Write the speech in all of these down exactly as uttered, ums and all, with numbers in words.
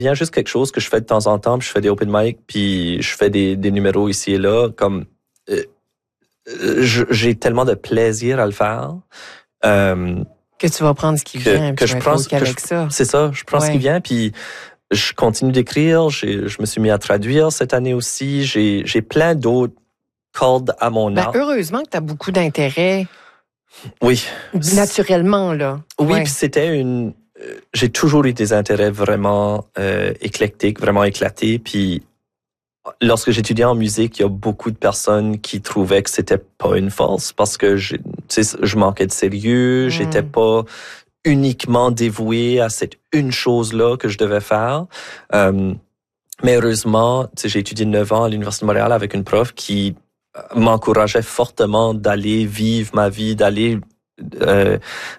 vient juste quelque chose que je fais de temps en temps, puis je fais des open mic, puis je fais des, des numéros ici et là, comme euh, je, j'ai tellement de plaisir à le faire. Euh, que tu vas prendre ce qui que, vient, que je prends qu'avec je, ça. C'est ça, je prends ouais. ce qui vient, puis je continue d'écrire, j'ai, je me suis mis à traduire cette année aussi, j'ai, j'ai plein d'autres cordes à mon ben, arc. Heureusement que tu as beaucoup d'intérêt. Oui. Naturellement, là. Oui, ouais. puis c'était une... J'ai toujours eu des intérêts vraiment euh, éclectiques, vraiment éclatés. Puis lorsque j'étudiais en musique, il y a beaucoup de personnes qui trouvaient que c'était pas une force parce que je, tu sais, je manquais de sérieux, mm. j'étais pas uniquement dévoué à cette une chose-là que je devais faire. Euh, mais heureusement, tu sais, j'ai étudié neuf ans à l'Université de Montréal avec une prof qui m'encourageait fortement d'aller vivre ma vie, d'aller Euh,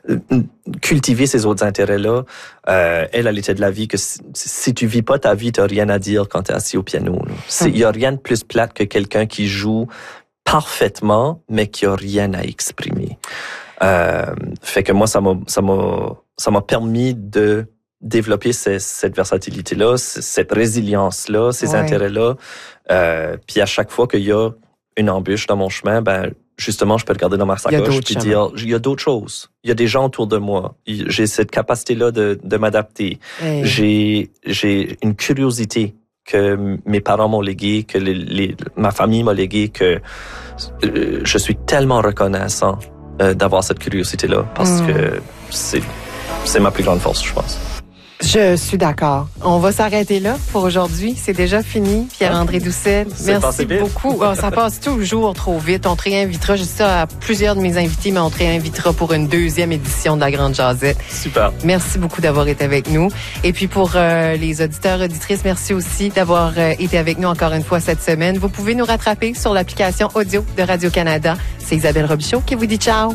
cultiver ces autres intérêts-là. Euh, elle, elle était de la vie que si, si tu vis pas ta vie, t'as rien à dire quand t'es assis au piano. Il y a rien de plus plate que quelqu'un qui joue parfaitement, mais qui a rien à exprimer. Euh, fait que moi, ça m'a, ça m'a, ça m'a permis de développer ces, cette versatilité-là, cette résilience-là, ces ouais. intérêts-là. Euh, puis à chaque fois qu'il y a une embûche dans mon chemin, ben justement, je peux regarder dans ma sacoche et dire, il y a d'autres choses. Il y a des gens autour de moi. J'ai cette capacité-là de, de m'adapter. Hey. J'ai, j'ai une curiosité que mes parents m'ont léguée, que les, les, ma famille m'a léguée, que euh, je suis tellement reconnaissant euh, d'avoir cette curiosité-là parce mm. que c'est, c'est ma plus grande force, je pense. Je suis d'accord. On va s'arrêter là pour aujourd'hui. C'est déjà fini. Pierre-André Doucet, merci beaucoup. Oh, ça passe toujours trop vite. On te réinvitera, je dis ça à plusieurs de mes invités, mais on te réinvitera pour une deuxième édition de la Grande Jazette. Super. Merci beaucoup d'avoir été avec nous. Et puis pour euh, les auditeurs, auditrices, merci aussi d'avoir euh, été avec nous encore une fois cette semaine. Vous pouvez nous rattraper sur l'application audio de Radio-Canada. C'est Isabelle Robichaud qui vous dit ciao.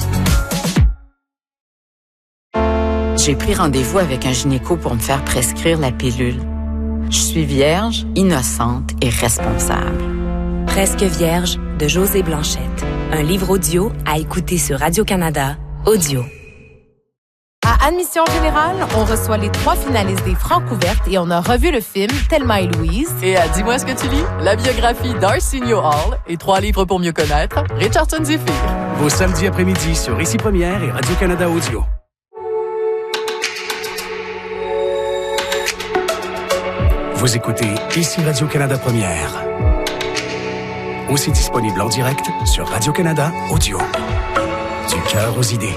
J'ai pris rendez-vous avec un gynéco pour me faire prescrire la pilule. Je suis vierge, innocente et responsable. Presque vierge de Josée Blanchette. Un livre audio à écouter sur Radio-Canada Audio. À Admission Générale, on reçoit les trois finalistes des Francouvertes et on a revu le film Thelma et Louise. Et à Dis-moi ce que tu lis, la biographie d'Arsenio Hall et trois livres pour mieux connaître, Richardson Zephyr. Vos samedis après-midi sur Ici Première et Radio-Canada Audio. Vous écoutez Ici Radio-Canada Première. Aussi disponible en direct sur Radio-Canada Audio. Du cœur aux idées.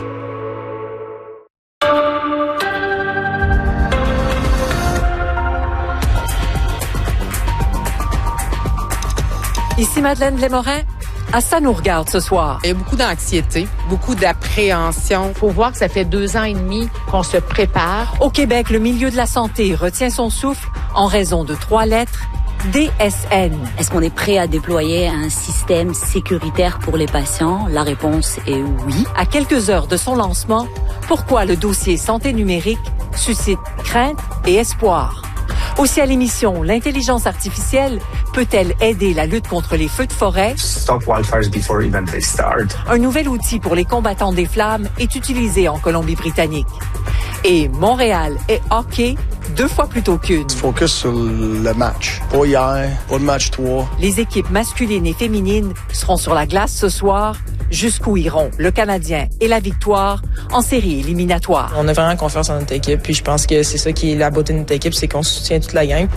Ici Madeleine Blais-Morin. À ça nous regarde ce soir. Il y a beaucoup d'anxiété, beaucoup d'appréhension. Faut voir que ça fait deux ans et demi qu'on se prépare. Au Québec, le milieu de la santé retient son souffle en raison de trois lettres, D S N. Est-ce qu'on est prêt à déployer un système sécuritaire pour les patients? La réponse est oui. À quelques heures de son lancement, pourquoi le dossier santé numérique suscite crainte et espoir? Aussi à l'émission, l'intelligence artificielle peut-elle aider la lutte contre les feux de forêt? Stop wildfires before even they start. Un nouvel outil pour les combattants des flammes est utilisé en Colombie-Britannique. Et Montréal est hockey deux fois plutôt qu'une. Focus sur le match. Pas hier, pas le match trois. Les équipes masculines et féminines seront sur la glace ce soir. Jusqu'où iront le Canadien et la victoire en série éliminatoire? On a vraiment confiance en notre équipe, puis je pense que c'est ça qui est la beauté de notre équipe, c'est qu'on soutient toute la gang.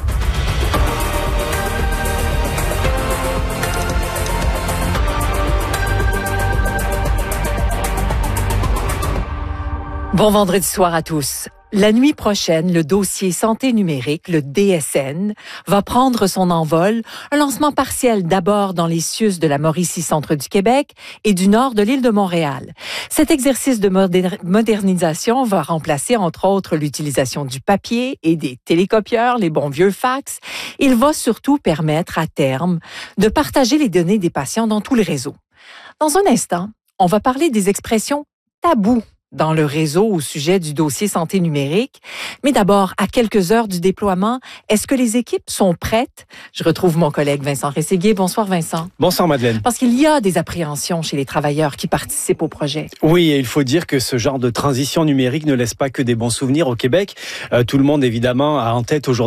Bon vendredi soir à tous. La nuit prochaine, le dossier santé numérique, le D S N, va prendre son envol. Un lancement partiel d'abord dans les C I U S de la Mauricie-Centre du Québec et du nord de l'île de Montréal. Cet exercice de moder- modernisation va remplacer entre autres l'utilisation du papier et des télécopieurs, les bons vieux fax. Il va surtout permettre à terme de partager les données des patients dans tout le réseau. Dans un instant, on va parler des expressions tabous dans le réseau au sujet du dossier santé numérique. Mais d'abord, à quelques heures du déploiement, est-ce que les équipes sont prêtes? Je retrouve mon collègue Vincent Rességuier. Bonsoir Vincent. Bonsoir Madeleine. Parce qu'il y a des appréhensions chez les travailleurs qui participent au projet. Oui, et il faut dire que ce genre de transition numérique ne laisse pas que des bons souvenirs au Québec. Euh, tout le monde évidemment a en tête aujourd'hui